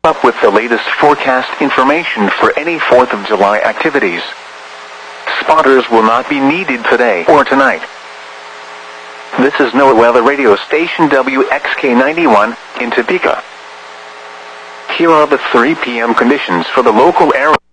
up with the latest forecast information for any 4th of July activities. Spotters will not be needed today or tonight. This is NOAA Weather Radio Station WXK91 in Topeka. Here are the 3 p.m. conditions for the local area.